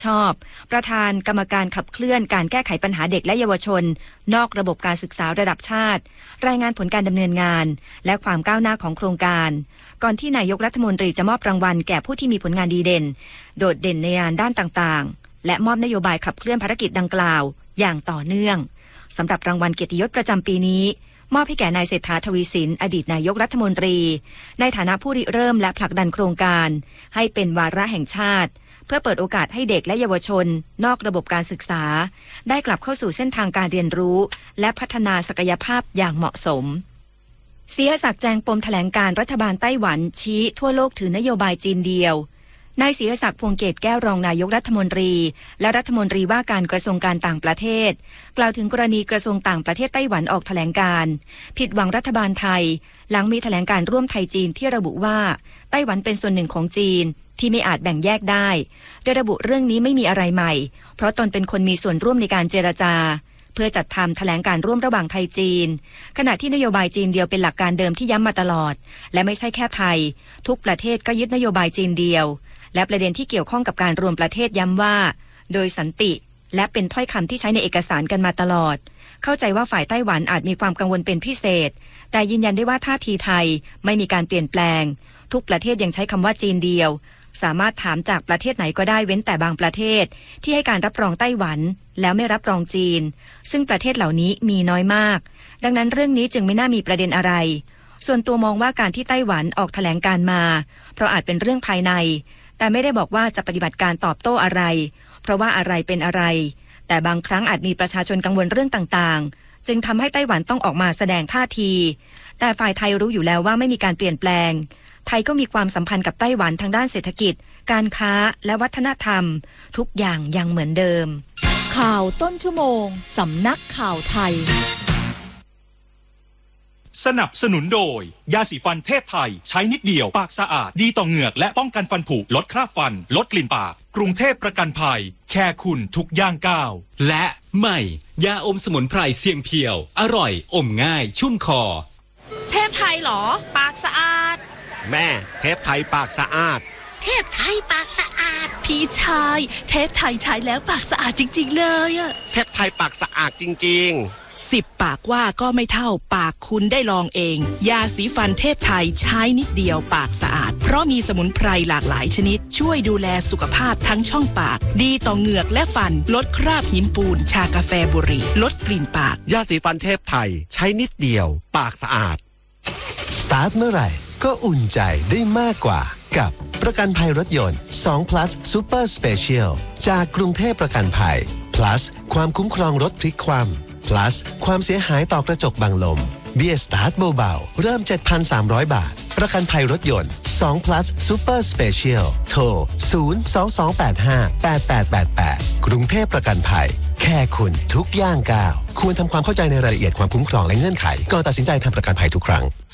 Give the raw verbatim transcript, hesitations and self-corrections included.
ชอบประธานกรรมการขับเคลื่อนการแก้ไขปัญหาเด็กและเยาวชนนอกระบบการศึกษาระดับชาติรายงานผลการดำเนินงานและความก้าวหน้าของโครงการก่อนที่นายกรัฐมนตรีจะมอบรางวัลแก่ผู้ที่มีผลงานดีเด่นโดดเด่นในงานด้านต่างๆและมอบนโยบายขับเคลื่อนภารกิจดังกล่าวอย่างต่อเนื่องสำหรับรางวัลเกียรติยศประจำปีนี้มอบให้แก่นายเศรษฐาทวีสินอดีตนายกรัฐมนตรีในฐานะผู้ริเริ่มและผลักดันโครงการให้เป็นวาระแห่งชาติเพื่อเปิดโอกาสให้เด็กและเยาวชนนอกระบบการศึกษาได้กลับเข้าสู่เส้นทางการเรียนรู้และพัฒนาศักยภาพอย่างเหมาะสมเสียศักดิ์แจงปมแถลงการรัฐบาลไต้หวันชี้ทั่วโลกถือนโยบายจีนเดียวนายศิรศักดิ์พวงเกตแก้วรองนายกรัฐมนตรีและรัฐมนตรีว่าการกระทรวงการต่างประเทศกล่าวถึงกรณีกระทรวงต่างประเทศไต้หวันออกแถลงการผิดหวังรัฐบาลไทยหลังมีแถลงการร่วมไทยจีนที่ระบุว่าไต้หวันเป็นส่วนหนึ่งของจีนที่ไม่อาจแบ่งแยกได้โดยระบุเรื่องนี้ไม่มีอะไรใหม่เพราะตนเป็นคนมีส่วนร่วมในการเจรจาเพื่อจัดทำแถลงการร่วมระหว่างไทยจีนขณะที่นโยบายจีนเดียวเป็นหลักการเดิมที่ย้ำมาตลอดและไม่ใช่แค่ไทยทุกประเทศก็ยึดนโยบายจีนเดียวและประเด็นที่เกี่ยวข้องกับการรวมประเทศย้ำว่าโดยสันติและเป็นถ้อยคำที่ใช้ในเอกสารกันมาตลอดเข้าใจว่าฝ่ายไต้หวันอาจมีความกังวลเป็นพิเศษแต่ยืนยันได้ว่าท่าทีไทยไม่มีการเปลี่ยนแปลงทุกประเทศยังใช้คำว่าจีนเดียวสามารถถามจากประเทศไหนก็ได้เว้นแต่บางประเทศที่ให้การรับรองไต้หวันแล้วไม่รับรองจีนซึ่งประเทศเหล่านี้มีน้อยมากดังนั้นเรื่องนี้จึงไม่น่ามีประเด็นอะไรส่วนตัวมองว่าการที่ไต้หวันออกแถลงการมาเพราะอาจเป็นเรื่องภายในแต่ไม่ได้บอกว่าจะปฏิบัติการตอบโต้อะไรเพราะว่าอะไรเป็นอะไรแต่บางครั้งอาจมีประชาชนกังวลเรื่องต่างๆจึงทำให้ไต้หวันต้องออกมาแสดงท่าทีแต่ฝ่ายไทยรู้อยู่แล้วว่าไม่มีการเปลี่ยนแปลงไทยก็มีความสัมพันธ์กับไต้หวันทางด้านเศรษฐกิจการค้าและวัฒนธรรมทุกอย่างยังเหมือนเดิมข่าวต้นชั่วโมงสำนักข่าวไทยสนับสนุนโดยยาสีฟันเทพไทยใช้นิดเดียวปากสะอาดดีต่อเหงือกและป้องกันฟันผุลดคราบฟันลดกลิ่นปากกรุงเทพประกันภัยแค่คุณทุกย่างก้าวและใหม่ยาอมสมุนไพรเสียงเพียวอร่อยอมง่ายชุ่มคอเทพไทยเหรอปากสะอาดแม่เทพไทยปากสะอาดเทพไทยปากสะอาดพี่ชายเทพไทยใช้แล้วปากสะอาดจริงๆเลยอะเทพไทยปากสะอาดจริงๆสิบปากว่าก็ไม่เท่าปากคุณได้ลองเองยาสีฟันเทพไทยใช้นิดเดียวปากสะอาดเพราะมีสมุนไพรหลากหลายชนิดช่วยดูแลสุขภาพทั้งช่องปากดีต่อเหงือกและฟันลดคราบหินปูนชากาแฟบุหรี่ลดกลิ่นปากยาสีฟันเทพไทยใช้นิดเดียวปากสะอาดสตาร์ทเมื่อไหร่ก็อุ่นใจได้มากกว่ากับประกันภัยรถยนต์สอง plus Super Special จากกรุงเทพประกันภัย plus ความคุ้มครองรถพลิกคว่ำ plus ความเสียหายต่อกระจกบังลมเบี้ยสตาร์ทเบาๆเริ่ม เจ็ดพันสามร้อย บาทประกันภัยรถยนต์สอง plus Super Special โทรศูนย์ สอง สอง แปด ห้า แปด แปด แปด แปดกรุงเทพประกันภัยแค่คุณทุกย่างก้าวควรทำความเข้าใจในรายละเอียดความคุ้มครองและเงื่อนไขก่อนตัดสินใจทำประกันภัยทุกครั้ง